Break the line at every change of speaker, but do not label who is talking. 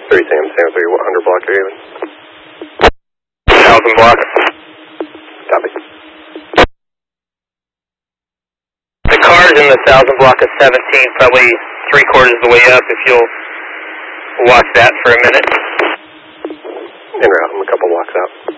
3 Sam, Sam 3, 100 block area.
1000 block.
Copy.
The car's in the 1000 block of 17, probably 3/4 of the way up, if you'll watch that for a minute.
En route, I'm a couple blocks out.